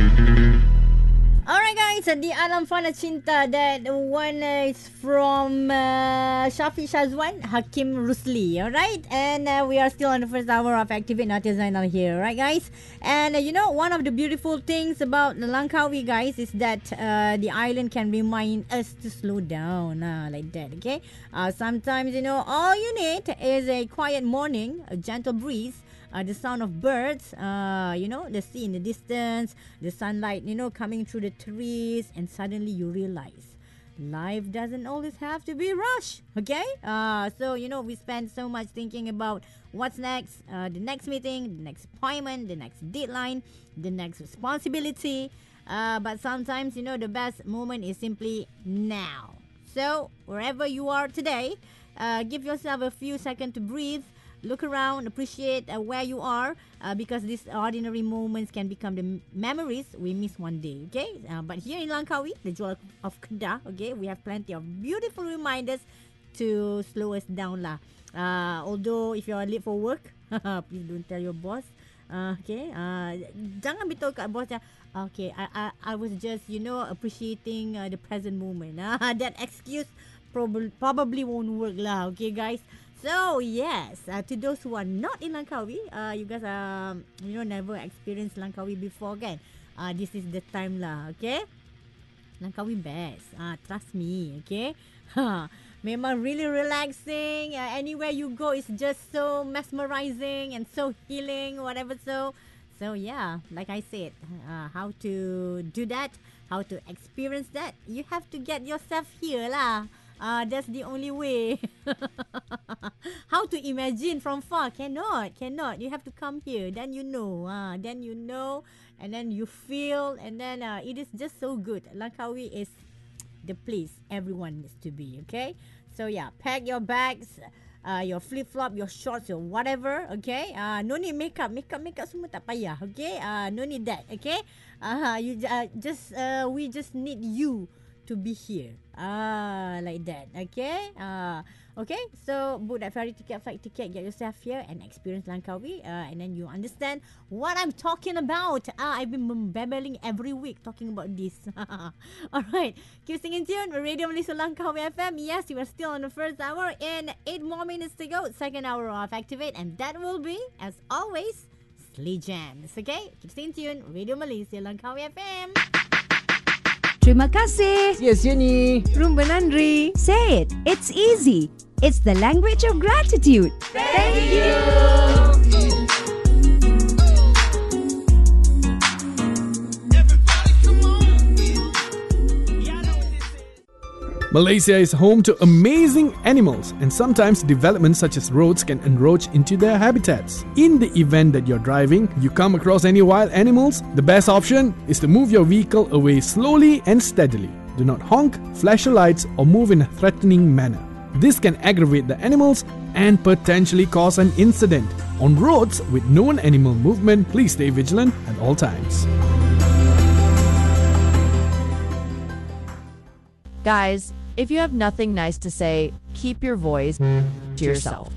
Alright guys, Di Alam Fana Cinta. That one is from Shafi Shazwan, Hakim Rusli. Alright, and we are still on the first hour of Activate Natia Zainal here. Right guys, and one of the beautiful things about Langkawi guys is that the island can remind us to slow down, like that. Okay, sometimes all you need is a quiet morning, a gentle breeze, the sound of birds, the sea in the distance, the sunlight, coming through the trees, and suddenly you realize life doesn't always have to be rushed. Okay, so we spend so much thinking about what's next, the next meeting, the next appointment, the next deadline, the next responsibility. But sometimes the best moment is simply now. So wherever you are today, give yourself a few seconds to breathe. Look around, appreciate where you are, because these ordinary moments can become the memories we miss one day. Okay, but here in Langkawi, the joy of Kedah, okay, we have plenty of beautiful reminders to slow us down lah. Although if you are late for work, please don't tell your boss. Okay, jangan beritahu kat bos yang, okay, I was just appreciating the present moment. That excuse probably won't work lah. Okay, guys. So yes, to those who are not in Langkawi, you guys never experienced Langkawi before, kan? This is the time lah, okay? Langkawi best, trust me, okay? Memang really relaxing. Anywhere you go is just so mesmerizing and so healing, whatever. So yeah, like I said, how to do that, how to experience that, you have to get yourself here lah. That's the only way. How to imagine from far? Cannot. You have to come here. Then you know. And then you feel. And then it is just so good. Langkawi is the place everyone needs to be. Okay? So yeah, pack your bags, your flip-flop, your shorts, your whatever. Okay? No need makeup. Makeup semua tak payah. Okay? No need that. Okay? We just need you to be here, like that. Okay, okay. So book that ferry ticket, flight ticket, get yourself here and experience Langkawi, and then you understand what I'm talking about. I've been babbling every week talking about this. All right, keep singing tune. Radio Malaysia Langkawi FM. Yes, you are still on the first hour, and 8 more minutes to go. Second hour of Activate, and that will be, as always, Slee Jams. Okay, keep singing tune. Radio Malaysia Langkawi FM. Terima kasih. Yes, Jenny. Rumba Nandri. Say it. It's easy. It's the language of gratitude. Thank you. Malaysia is home to amazing animals, and sometimes developments such as roads can encroach into their habitats. In the event that you're driving, you come across any wild animals, the best option is to move your vehicle away slowly and steadily. Do not honk, flash your lights, or move in a threatening manner. This can aggravate the animals and potentially cause an incident. On roads with known animal movement, please stay vigilant at all times. Guys, if you have nothing nice to say, keep your voice to yourself.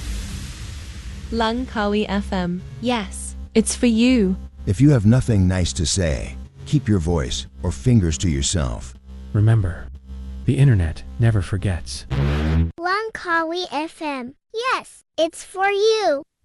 Langkawi FM. Yes, it's for you. If you have nothing nice to say, keep your voice or fingers to yourself. Remember, the internet never forgets. Langkawi FM. Yes, it's for you.